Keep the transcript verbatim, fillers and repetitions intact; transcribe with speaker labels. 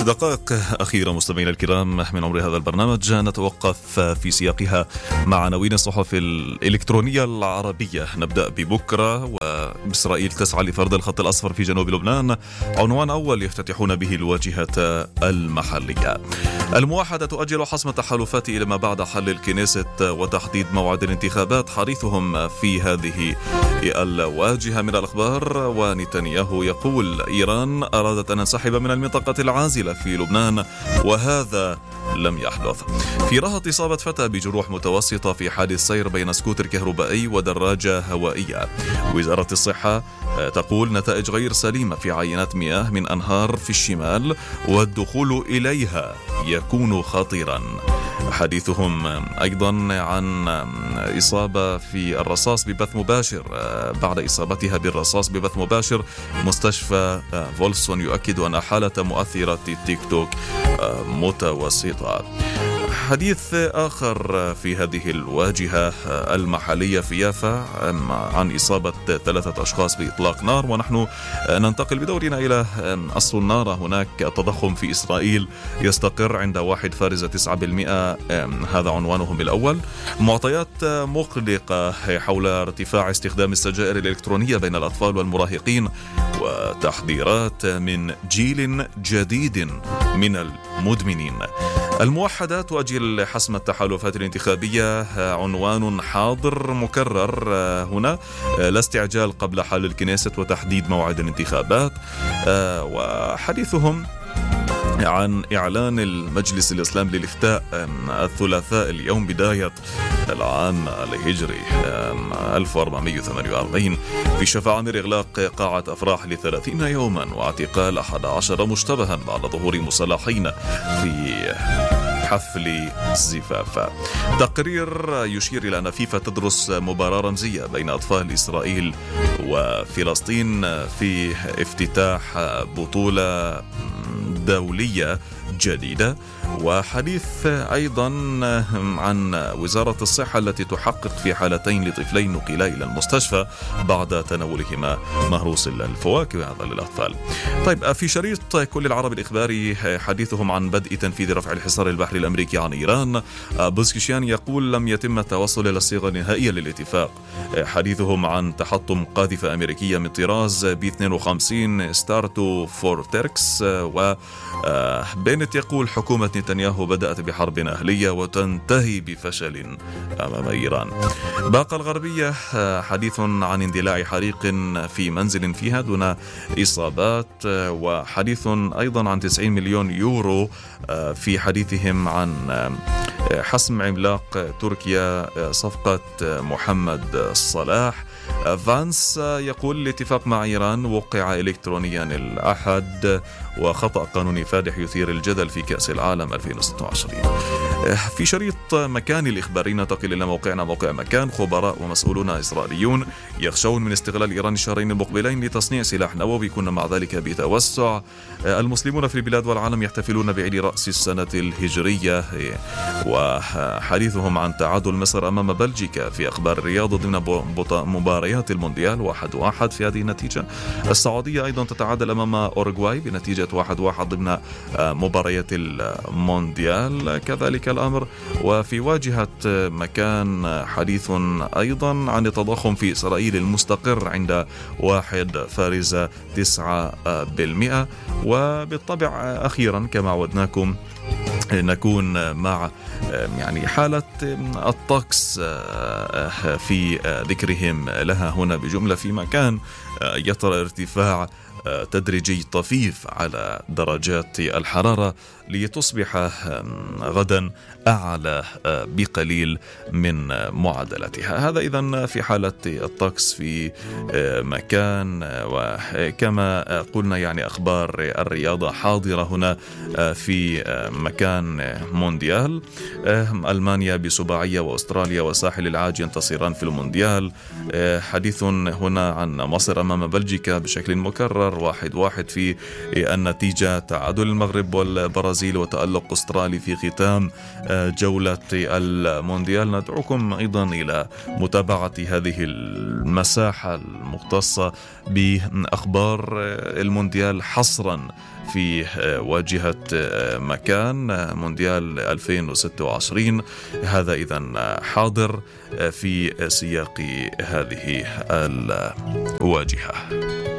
Speaker 1: دقائق أخيرة مستمعينا الكرام من عمر هذا البرنامج، نتوقف في سياقها مع عناوين الصحف الإلكترونية العربية. نبدأ ببكرة، وإسرائيل تسعى لفرض الخط الأصفر في جنوب لبنان، عنوان أول يفتتحون به الواجهة المحلية. الموحدة تؤجل حسم التحالفات إلى ما بعد حل الكنيست وتحديد موعد الانتخابات، حديثهم في هذه الواجهة من الأخبار. ونتنياهو يقول إيران أرادت أن تنسحب من المنطقة العازلة في لبنان وهذا لم يحدث. في رهط إصابة فتى بجروح متوسطة في حادث سير بين سكوتر كهربائي ودراجة هوائية. وزارة الصحة تقول نتائج غير سليمة في عينات مياه من أنهار في الشمال والدخول إليها يكون خطيرا. حديثهم أيضا عن إصابة في الرصاص ببث مباشر بعد إصابتها بالرصاص ببث مباشر. مستشفى فولسون يؤكد أن حالة مؤثرة التيك توك متوسطة. حديث آخر في هذه الواجهة المحلية في يافا عن إصابة ثلاثة أشخاص بإطلاق نار. ونحن ننتقل بدورنا إلى الصنارة. هناك التضخم في إسرائيل يستقر عند واحد فارزة تسعة بالمئة، هذا عنوانهم الأول. معطيات مقلقة حول ارتفاع استخدام السجائر الإلكترونية بين الأطفال والمراهقين، وتحذيرات من جيل جديد من المدمنين. الموحدة تؤجل حسم التحالفات الانتخابية، عنوان حاضر مكرر هنا. لا استعجال قبل حل الكنيست وتحديد موعد الانتخابات. وحديثهم عن إعلان المجلس الإسلامي للإفتاء الثلاثاء اليوم بداية العام الهجري ألف وأربعمئة وثمانية وأربعين في شفا عامر إغلاق قاعة أفراح لثلاثين يوما واعتقال أحد عشر مشتبها بعد ظهور مسلحين في حفل زفاف. تقرير يشير إلى أن فيفا تدرس مباراة رمزية بين أطفال إسرائيل وفلسطين في افتتاح بطولة دولية جديدة. وحديث أيضا عن وزارة الصحة التي تحقق في حالتين لطفلين نقلا إلى المستشفى بعد تناولهما مهروس الفواكه هذا للأطفال. طيب، في شريط كل العرب الإخباري حديثهم عن بدء تنفيذ رفع الحصار البحري الأمريكي عن إيران. بوزكيشيان يقول لم يتم التوصل إلى الصيغة النهائية للاتفاق. حديثهم عن تحطم قاذفة أمريكية من طراز بي اثنين وخمسين ستارتو فورتركس. وبينت يقول حكومة نتنياهو بدأت بحرب أهلية وتنتهي بفشل أمام إيران. باقة الغربية حديث عن اندلاع حريق في منزل فيها دون إصابات. وحديث أيضا عن تسعين مليون يورو في حديثهم عن حسم عملاق تركيا صفقة محمد صلاح. فانس يقول الاتفاق مع إيران وقع إلكترونيا الأحد، وخطأ قانوني فادح يثير الجدل في كأس العالم ألفين وستة عشر. في شريط مكان الإخباري ننتقل إلى موقعنا موقع مكان. خبراء ومسؤولون إسرائيليون يخشون من استغلال إيران الشهرين المقبلين لتصنيع سلاح نووي، كنا مع ذلك بتوسع. المسلمون في البلاد والعالم يحتفلون بعيد رأس السنة الهجرية. وحديثهم عن تعادل مصر أمام بلجيكا في أخبار الرياضة ضمن مباريات المونديال واحد واحد في هذه النتيجة. السعودية أيضا تتعادل أمام أوروغواي بنتيجة واحد واحد ضمن مباريات المونديال كذلك الأمر. وفي واجهة مكان حديث أيضا عن التضخم في إسرائيل المستقر عند واحد فارزة تسعة بالمئة. وبالطبع أخيرا كما عودناكم نكون مع يعني حالة الطقس في ذكرهم لها هنا بجملة في مكان يطرأ ارتفاع تدريجي طفيف على درجات الحرارة لتصبح غدا أعلى بقليل من معدلاتها. هذا إذن في حالة الطقس في مكان. وكما قلنا يعني أخبار الرياضة حاضرة هنا في مكان مونديال. ألمانيا بسباعية وأستراليا وساحل العاج ينتصران في المونديال. حديث هنا عن مصر أمام بلجيكا بشكل مكرر. عشر واحد واحد في النتيجة، تعادل المغرب والبرازيل وتألق أسترالي في ختام جولة المونديال. ندعوكم أيضا إلى متابعة هذه المساحة المختصة بأخبار المونديال حصرا في واجهة مكان مونديال ألفين وستة وعشرين. هذا إذن حاضر في سياق هذه الواجهة.